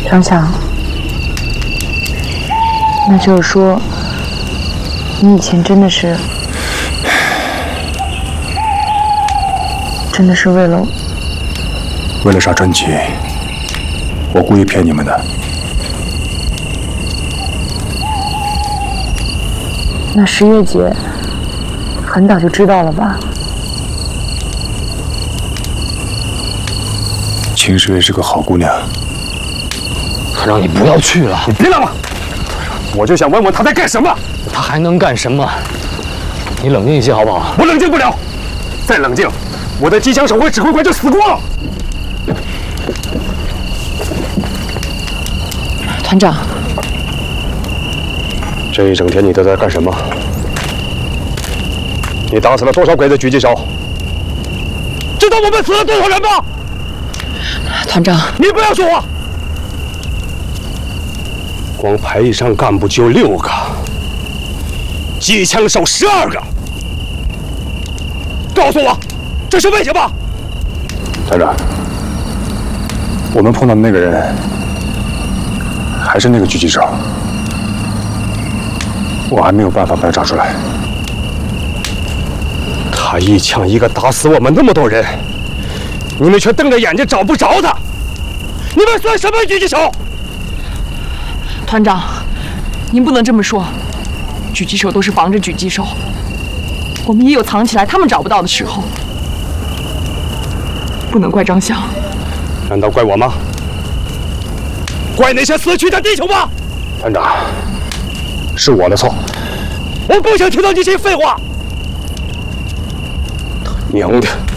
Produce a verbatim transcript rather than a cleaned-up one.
张翔，那就是说，你以前真的是，真的是为了为了杀传奇，我故意骗你们的。 那十月姐很早就知道了吧？ 秦十月是个好姑娘。 团长，你不要去了！ 你别闹了！我就想问问他在干什么。 他还能干什么？你冷静一些好不好？ 我冷静不了，再冷静，我的机枪手和指挥官就死光了。 团长， 这一整天你都在干什么？你打死了多少鬼子狙击手？知道我们死了多少人吗？ 团长， 你不要说话。 光排一上干部就六个，机枪手十二个。告诉我，这是为什么？团长，我们碰到的那个人还是那个狙击手，我还没有办法把他找出来。他一枪一个打死我们那么多人，你们却瞪着眼睛找不着他，你们算什么狙击手？ 团长，您不能这么说。狙击手都是防着狙击手，我们也有藏起来他们找不到的时候。不能怪张翔。 难道怪我吗？怪那些死去的弟兄吗？团长，是我的错。我不想听到这些废话。他娘的！